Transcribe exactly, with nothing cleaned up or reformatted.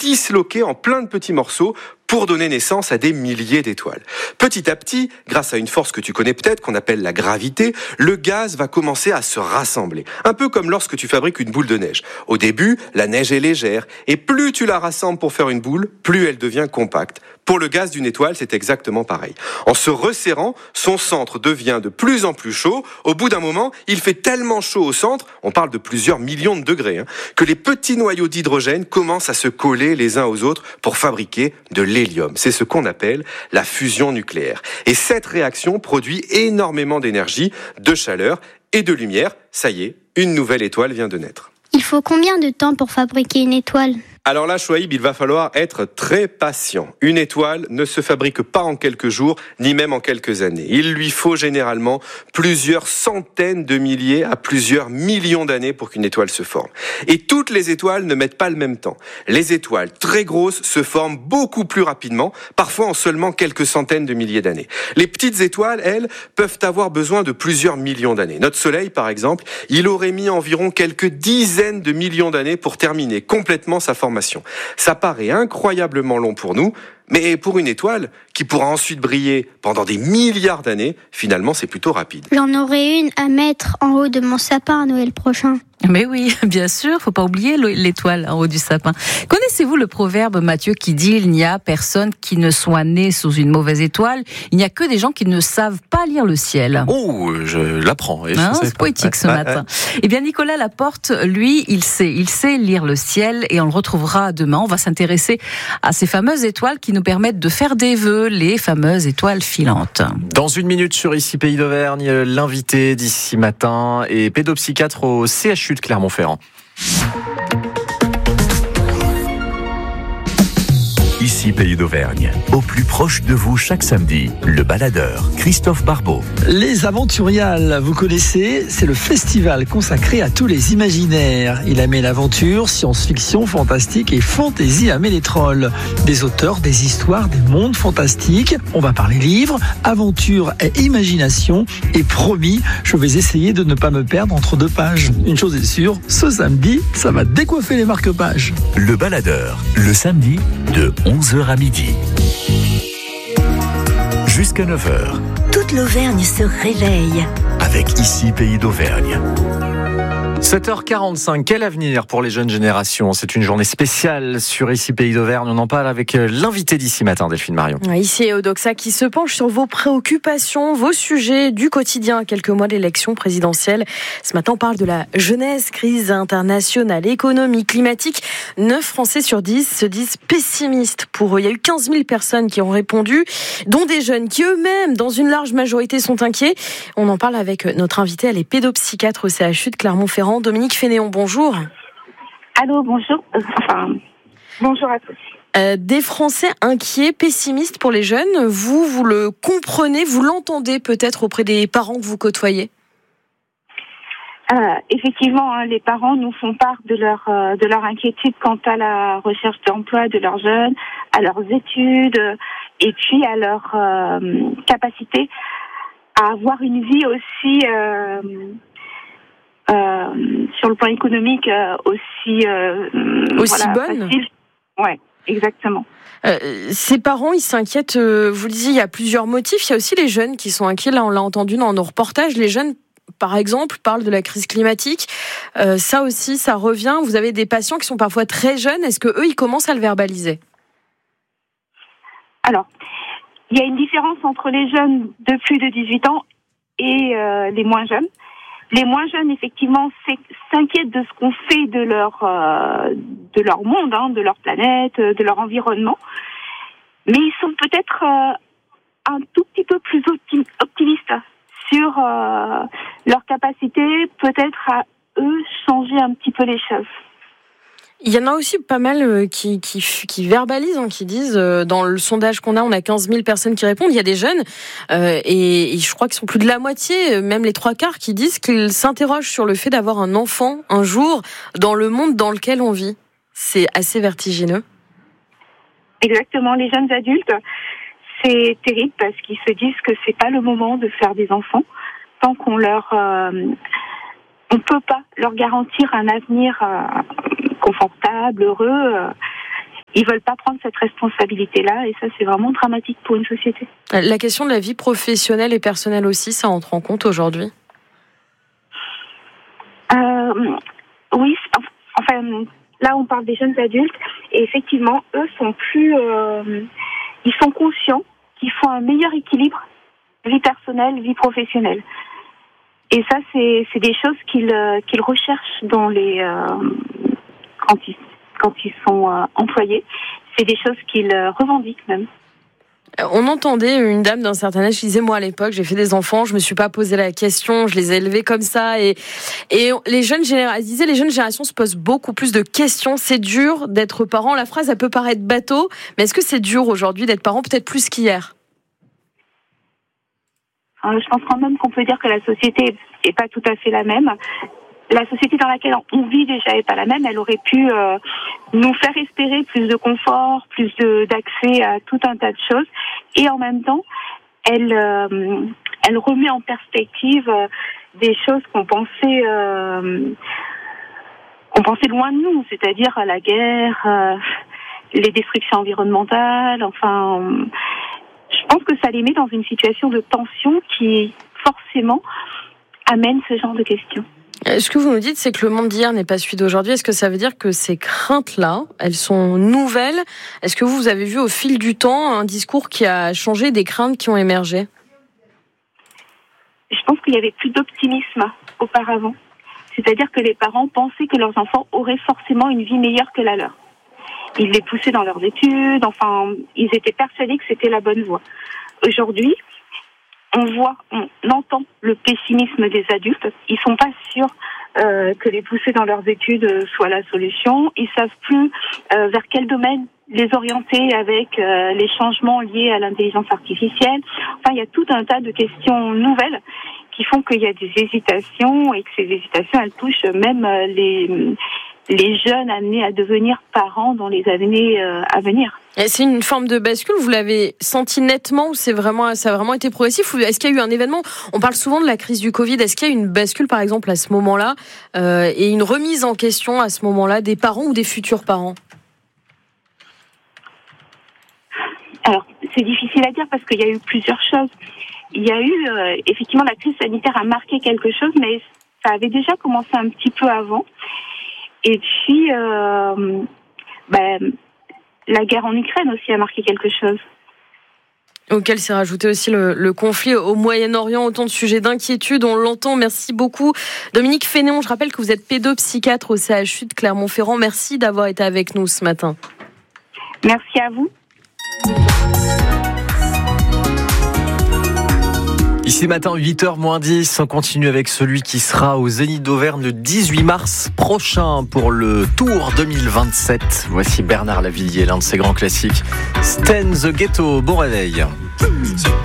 disloquer en plein de petits morceaux pour donner naissance à des milliers d'étoiles. Petit à petit, grâce à une force que tu connais peut-être, qu'on appelle la gravité, le gaz va commencer à se rassembler. Un peu comme lorsque tu fabriques une boule de neige. Au début, la neige est légère, et plus tu la rassembles pour faire une boule, plus elle devient compacte. Pour le gaz d'une étoile, c'est exactement pareil. En se resserrant, son centre devient de plus en plus chaud. Au bout d'un moment, il fait tellement chaud au centre, on parle de plusieurs millions de degrés, hein, que les petits noyaux d'hydrogène commencent à se coller les uns aux autres pour fabriquer de l'hélium. C'est ce qu'on appelle la fusion nucléaire. Et cette réaction produit énormément d'énergie, de chaleur et de lumière. Ça y est, une nouvelle étoile vient de naître. Il faut combien de temps pour fabriquer une étoile ? Alors là, Chouaïb, il va falloir être très patient. Une étoile ne se fabrique pas en quelques jours, ni même en quelques années. Il lui faut généralement plusieurs centaines de milliers à plusieurs millions d'années pour qu'une étoile se forme. Et toutes les étoiles ne mettent pas le même temps. Les étoiles très grosses se forment beaucoup plus rapidement, parfois en seulement quelques centaines de milliers d'années. Les petites étoiles, elles, peuvent avoir besoin de plusieurs millions d'années. Notre Soleil, par exemple, il aurait mis environ quelques dizaines de millions d'années pour terminer complètement sa formation. Ça paraît incroyablement long pour nous, mais pour une étoile qui pourra ensuite briller pendant des milliards d'années, finalement c'est plutôt rapide. J'en aurai une à mettre en haut de mon sapin à Noël prochain. Mais oui, bien sûr, faut pas oublier l'étoile en haut du sapin. Connaissez-vous le proverbe, Mathieu, qui dit « Il n'y a personne qui ne soit né sous une mauvaise étoile, il n'y a que des gens qui ne savent pas lire le ciel ». Oh, je l'apprends. Et je hein, sais c'est pas. poétique ce matin. Eh bien, Nicolas Laporte, lui, il sait, il sait lire le ciel et on le retrouvera demain. On va s'intéresser à ces fameuses étoiles qui nous permettent de faire des vœux, les fameuses étoiles filantes. Dans une minute sur Ici Pays d'Auvergne, l'invité d'ici matin est pédopsychiatre au C H U de Clermont-Ferrand. Ici Pays d'Auvergne, au plus proche de vous chaque samedi, le baladeur Christophe Barbeau. Les Aventuriales, vous connaissez, c'est le festival consacré à tous les imaginaires. Il amène aventure, science-fiction, fantastique et fantaisie à ménétrol. Des auteurs, des histoires, des mondes fantastiques. On va parler livres, aventure et imagination. Et promis, je vais essayer de ne pas me perdre entre deux pages. Une chose est sûre, ce samedi, ça va décoiffer les marque-pages. Le baladeur, le samedi, de onze heures à midi. Jusqu'à neuf heures. Toute l'Auvergne se réveille. Avec Ici Pays d'Auvergne. sept heures quarante-cinq, quel avenir pour les jeunes générations ? C'est une journée spéciale sur Ici Pays d'Auvergne. On en parle avec l'invité d'ici matin, Delphine Marion. Ici Odoxa qui se penche sur vos préoccupations, vos sujets du quotidien à quelques mois de l'élection présidentielle. Ce matin, on parle de la jeunesse, crise internationale, économie, climatique. neuf Français sur dix se disent pessimistes pour eux. Il y a eu quinze mille personnes qui ont répondu, dont des jeunes qui eux-mêmes, dans une large majorité, sont inquiets. On en parle avec notre invité, elle est pédopsychiatre au C H U de Clermont-Ferrand. Dominique Fénéon, bonjour. Allô, bonjour. Enfin, bonjour à tous. Euh, des Français inquiets, pessimistes pour les jeunes. Vous, vous le comprenez, vous l'entendez peut-être auprès des parents que vous côtoyez ? Euh, effectivement, hein, les parents nous font part de leur euh, de leur inquiétude quant à la recherche d'emploi de leurs jeunes, à leurs études et puis à leur euh, capacité à avoir une vie aussi euh, Euh, sur le plan économique euh, aussi euh, aussi voilà, bonne. Facile. Ouais, exactement. Euh, ces parents, ils s'inquiètent. Euh, vous le disiez, il y a plusieurs motifs. Il y a aussi les jeunes qui sont inquiets. Là, on l'a entendu dans nos reportages. Les jeunes, par exemple, parlent de la crise climatique. Euh, ça aussi, ça revient. Vous avez des patients qui sont parfois très jeunes. Est-ce que eux, ils commencent à le verbaliser ? Alors, il y a une différence entre les jeunes de plus de dix-huit ans et euh, les moins jeunes. Les moins jeunes, effectivement, s'inquiètent de ce qu'on fait de leur euh, de leur monde, hein, de leur planète, de leur environnement. Mais ils sont peut-être euh, un tout petit peu plus optim- optimistes sur euh, leur capacité, peut-être à eux changer un petit peu les choses. Il y en a aussi pas mal qui, qui, qui verbalisent, hein, qui disent, euh, dans le sondage qu'on a, on a quinze mille personnes qui répondent, il y a des jeunes, euh, et, et je crois qu'ils sont plus de la moitié, même les trois quarts, qui disent qu'ils s'interrogent sur le fait d'avoir un enfant un jour dans le monde dans lequel on vit. C'est assez vertigineux. Exactement, les jeunes adultes, c'est terrible parce qu'ils se disent que c'est pas le moment de faire des enfants tant qu'on leur... Euh, on peut pas leur garantir un avenir... Euh, confortable, heureux. ils veulent pas prendre cette responsabilité-là, et ça, c'est vraiment dramatique pour une société. La question de la vie professionnelle et personnelle aussi, ça entre en compte aujourd'hui ? euh, Oui, enfin, là, on parle des jeunes adultes, et effectivement, eux sont plus... Euh, ils sont conscients qu'il faut un meilleur équilibre vie personnelle, vie professionnelle. Et ça, c'est, c'est des choses qu'ils, euh, qu'ils recherchent dans les... Euh, quand ils quand ils sont euh, employés, c'est des choses qu'ils euh, revendiquent même. On entendait une dame d'un certain âge qui disait, moi à l'époque j'ai fait des enfants, je me suis pas posé la question, je les ai élevés comme ça, et et les jeunes générations, disait les jeunes générations se posent beaucoup plus de questions. C'est dur d'être parent. La phrase elle peut paraître bateau, mais est-ce que c'est dur aujourd'hui d'être parent, peut-être plus qu'hier? euh, Je pense quand même qu'on peut dire que la société est pas tout à fait la même. La société dans laquelle on vit déjà est pas la même. Elle aurait pu euh, nous faire espérer plus de confort, plus de, d'accès à tout un tas de choses. Et en même temps, elle, euh, elle remet en perspective euh, des choses qu'on pensait, euh, qu'on pensait loin de nous, c'est-à-dire la guerre, euh, les destructions environnementales. Enfin, euh, je pense que ça les met dans une situation de tension qui, forcément, amène ce genre de questions. Ce que vous nous dites, c'est que le monde d'hier n'est pas celui d'aujourd'hui. Est-ce que ça veut dire que ces craintes-là, elles sont nouvelles? Est-ce que vous, vous avez vu au fil du temps un discours qui a changé, des craintes qui ont émergé? Je pense qu'il y avait plus d'optimisme auparavant. C'est-à-dire que les parents pensaient que leurs enfants auraient forcément une vie meilleure que la leur. Ils les poussaient dans leurs études, enfin, ils étaient persuadés que c'était la bonne voie. Aujourd'hui, on voit, on entend le pessimisme des adultes. Ils sont pas sûrs euh, que les pousser dans leurs études soit la solution. Ils savent plus euh, vers quel domaine les orienter avec euh, les changements liés à l'intelligence artificielle. Enfin, il y a tout un tas de questions nouvelles qui font qu'il y a des hésitations et que ces hésitations, elles touchent même euh, les les jeunes amenés à devenir parents dans les années euh, à venir. Et c'est une forme de bascule, vous l'avez senti nettement ou c'est vraiment, ça a vraiment été progressif? Est-ce qu'il y a eu un événement? On parle souvent de la crise du Covid. Est-ce qu'il y a eu une bascule, par exemple, à ce moment-là, euh, et une remise en question à ce moment-là des parents ou des futurs parents? Alors, c'est difficile à dire parce qu'il y a eu plusieurs choses. Il y a eu, euh, effectivement, la crise sanitaire a marqué quelque chose, mais ça avait déjà commencé un petit peu avant. Et puis, euh, ben, la guerre en Ukraine aussi a marqué quelque chose. Auquel s'est rajouté aussi le, le conflit au Moyen-Orient, autant de sujets d'inquiétude, on l'entend. Merci beaucoup. Dominique Fénéon, je rappelle que vous êtes pédopsychiatre au C H U de Clermont-Ferrand. Merci d'avoir été avec nous ce matin. Merci à vous. Ici matin, huit heures moins dix, on continue avec celui qui sera au Zénith d'Auvergne le dix-huit mars prochain pour le Tour deux mille vingt-sept. Voici Bernard Lavilliers, l'un de ses grands classiques. Stand the Ghetto, bon réveil.